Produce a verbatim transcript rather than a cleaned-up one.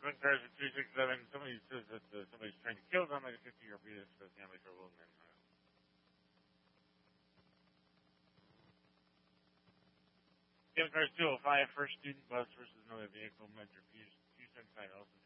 Twin cars at three six seven. Somebody says that uh, somebody's trying to kill them. Like a fifty year beat us for family trouble. And then, uh, Twin cars two oh five. First student bus versus another vehicle. Metro Houston side also